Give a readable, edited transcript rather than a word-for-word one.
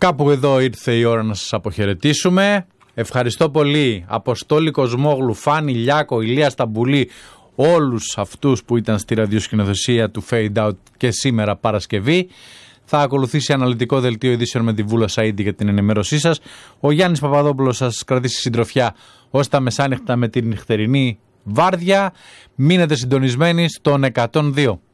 Κάπου εδώ ήρθε η ώρα να σας αποχαιρετήσουμε. Ευχαριστώ πολύ Αποστόλη Κοσμόγλου, Φάνη Λιάκο, Ηλία Σταμπουλή, όλους αυτούς που ήταν στη ραδιοσκηνοθεσία του Fade Out και σήμερα Παρασκευή. Θα ακολουθήσει αναλυτικό δελτίο ειδήσεων με τη Βούλα Σαΐντη για την ενημέρωσή σας. Ο Γιάννης Παπαδόπουλος σας κρατήσει συντροφιά ως τα μεσάνυχτα με την νυχτερινή βάρδια. Μείνετε συντονισμένοι στον 102.